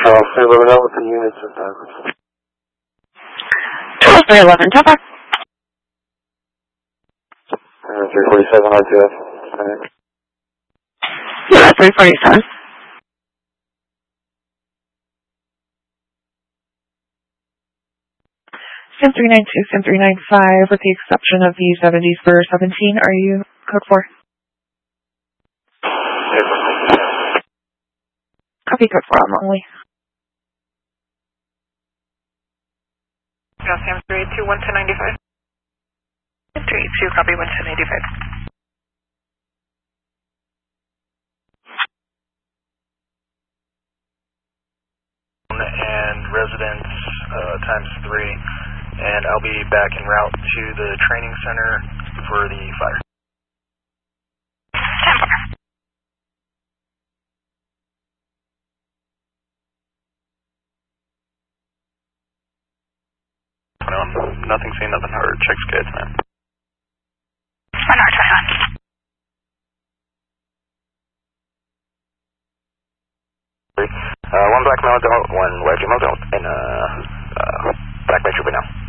Say, let me know what the units are backwards. 12-311, Topper. 347 RTF. Yeah, 347. Sim 392, Sim 395, with the exception of the 70s for 17, are you code 4? Copy code 4 on only. Sim 382, 11095. 382, copy 11085. And residence times 3, and I'll be back en route to the training center for the fire. Nothing seen, nothing heard. Check skids, man. 1 black male adult, 1 wedgie male adult, and black bay trooper now.